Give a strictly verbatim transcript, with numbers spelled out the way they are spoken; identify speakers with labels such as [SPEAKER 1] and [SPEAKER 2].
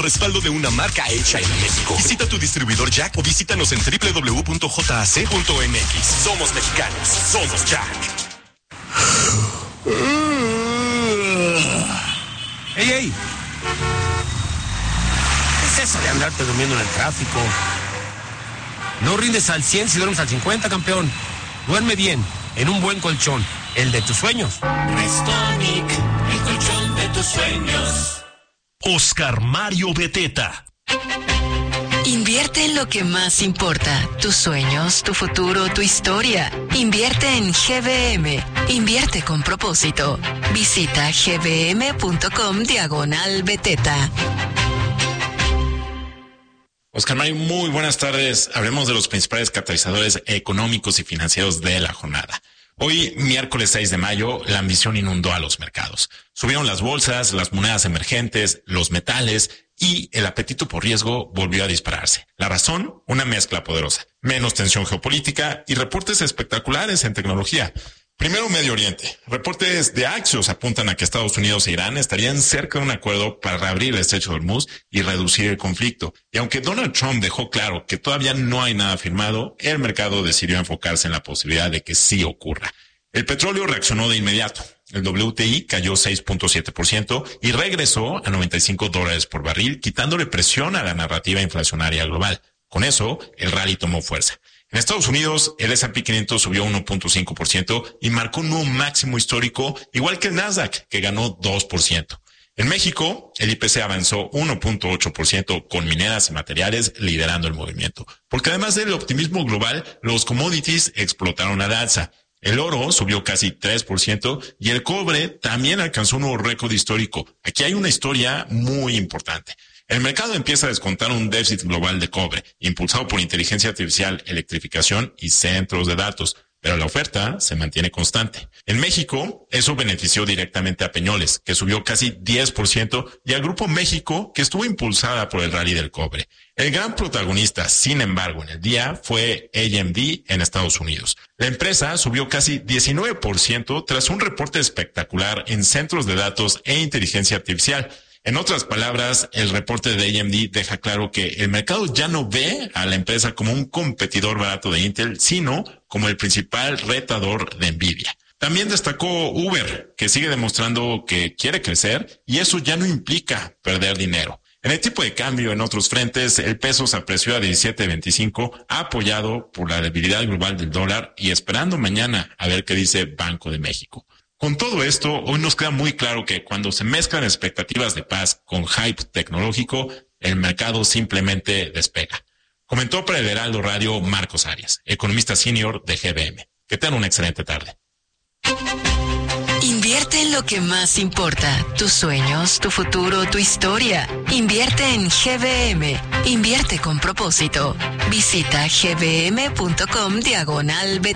[SPEAKER 1] respaldo de una marca hecha en México. Visita tu distribuidor Jack o visítanos en doble u doble u doble u punto j a c punto m x. Somos mexicanos, somos Jack.
[SPEAKER 2] ¡Ey, ey! ¿Qué es eso de andarte durmiendo en el tráfico? No rindes al cien si duermes al cincuenta, campeón. Duerme bien, en un buen colchón, el de tus sueños.
[SPEAKER 3] Restonic, el colchón de tus sueños.
[SPEAKER 4] Oscar Mario Beteta.
[SPEAKER 5] Invierte en lo que más importa, tus sueños, tu futuro, tu historia. Invierte en G B M. Invierte con propósito. Visita gbm.com diagonal Beteta.
[SPEAKER 6] Oscar Mario, muy buenas tardes. Hablemos de los principales catalizadores económicos y financieros de la jornada. Hoy, miércoles seis de mayo, la ambición inundó a los mercados. Subieron las bolsas, las monedas emergentes, los metales y el apetito por riesgo volvió a dispararse. La razón, una mezcla poderosa. Menos tensión geopolítica y reportes espectaculares en tecnología. Primero, Medio Oriente. Reportes de Axios apuntan a que Estados Unidos e Irán estarían cerca de un acuerdo para reabrir el estrecho de Hormuz y reducir el conflicto. Y aunque Donald Trump dejó claro que todavía no hay nada firmado, el mercado decidió enfocarse en la posibilidad de que sí ocurra. El petróleo reaccionó de inmediato. El W T I cayó seis punto siete por ciento y regresó a noventa y cinco dólares por barril, quitándole presión a la narrativa inflacionaria global. Con eso, el rally tomó fuerza. En Estados Unidos, el ese and pe quinientos subió uno punto cinco por ciento y marcó un nuevo máximo histórico, igual que el Nasdaq, que ganó dos por ciento. En México, el I P C avanzó uno punto ocho por ciento con mineras y materiales liderando el movimiento. Porque además del optimismo global, los commodities explotaron al alza. El oro subió casi tres por ciento y el cobre también alcanzó un nuevo récord histórico. Aquí hay una historia muy importante. El mercado empieza a descontar un déficit global de cobre, impulsado por inteligencia artificial, electrificación y centros de datos, pero la oferta se mantiene constante. En México, eso benefició directamente a Peñoles, que subió casi diez por ciento, y al Grupo México, que estuvo impulsada por el rally del cobre. El gran protagonista, sin embargo, en el día fue A M D en Estados Unidos. La empresa subió casi diecinueve por ciento tras un reporte espectacular en centros de datos e inteligencia artificial. En otras palabras, el reporte de A M D deja claro que el mercado ya no ve a la empresa como un competidor barato de Intel, sino como el principal retador de Nvidia. También destacó Uber, que sigue demostrando que quiere crecer y eso ya no implica perder dinero. En el tipo de cambio en otros frentes, el peso se apreció a diecisiete veinticinco, apoyado por la debilidad global del dólar y esperando mañana a ver qué dice Banco de México. Con todo esto, hoy nos queda muy claro que cuando se mezclan expectativas de paz con hype tecnológico, el mercado simplemente despega. Comentó para el Heraldo Radio Marcos Arias, economista senior de G B M. Que tengan una excelente tarde.
[SPEAKER 5] Invierte en lo que más importa, tus sueños, tu futuro, tu historia. Invierte en G B M. Invierte con propósito. Visita gbm.com diagonal